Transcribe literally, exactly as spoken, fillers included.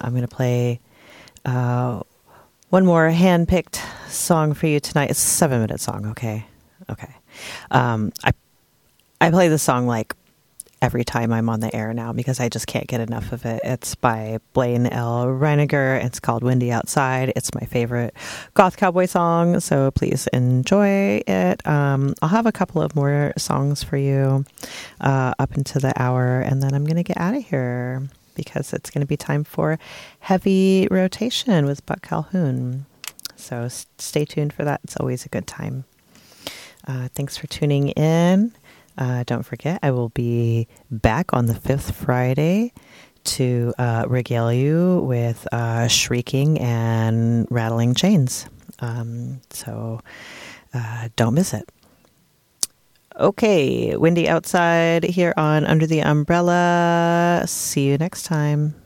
I'm going to play uh, one more hand-picked song for you tonight. It's a seven-minute song, okay? Okay. Um, I I play this song like every time I'm on the air now because I just can't get enough of it. It's by Blaine L. Reiniger. It's called Windy Outside. It's my favorite goth cowboy song, so please enjoy it. Um, I'll have a couple of more songs for you uh, up into the hour, and then I'm going to get out of here because it's going to be time for Heavy Rotation with Buck Calhoun. So s- stay tuned for that. It's always a good time. Uh, thanks for tuning in. Uh, don't forget, I will be back on the fifth Friday to uh, regale you with uh, shrieking and rattling chains. Um, so uh, don't miss it. Okay, Windy Outside here on Under the Umbrella. See you next time.